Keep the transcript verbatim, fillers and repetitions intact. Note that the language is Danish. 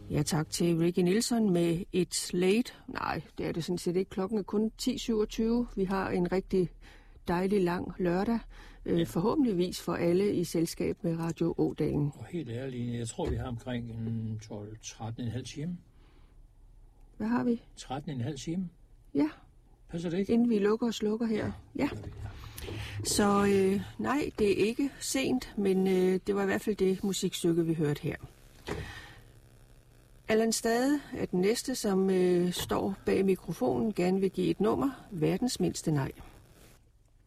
Ja, tak til Ricky Nelson med It's Late. Nej, det er det sådan set ikke. Klokken er kun ti syvogtyve. Vi har en rigtig dejlig lang lørdag. Øh, ja. Forhåbentligvis for alle i selskab med Radio Ådalen. Og helt ærligt, jeg tror, vi har omkring en tolv tretten komma fem time. Hvad har vi? tretten komma fem time. Ja. Passer det ikke? Inden vi lukker og slukker her. Ja. ja. Så øh, nej, det er ikke sent, men øh, det var i hvert fald det musikstykke, vi hørte her. Allan Stade er den næste, som øh, står bag mikrofonen, gerne vil give et nummer. Verdens mindste nej.